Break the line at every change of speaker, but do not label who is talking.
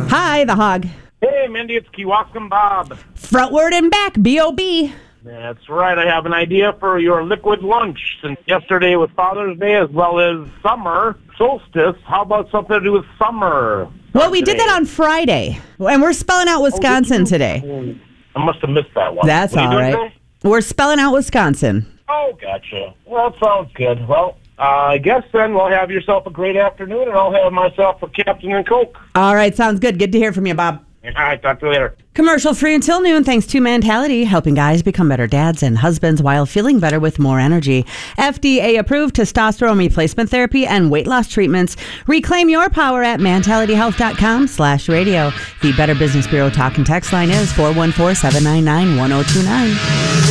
Hi, the hog.
Hey, Mindy, it's Kewaskum Bob.
Frontward and back, B.O.B.
That's right. I have an idea for your liquid lunch. Since yesterday was Father's Day as well as summer solstice, how about something to do with summer?
Well, we did that on Friday, and we're spelling out Wisconsin today.
I must have missed that one.
That's
What are
all
you doing
right.
today?
We're spelling out Wisconsin.
Oh, gotcha. Well, that sounds good. Well, I guess then we'll have yourself a great afternoon, and I'll have myself a Captain and Coke.
All right, sounds good. Good to hear from you, Bob.
All right, talk to you later.
Commercial free until noon thanks to Mentality, helping guys become better dads and husbands while feeling better with more energy. FDA approved testosterone replacement therapy and weight loss treatments. Reclaim your power at mentalityhealth.com/radio. The Better Business Bureau talk and text line is 414-799-1029.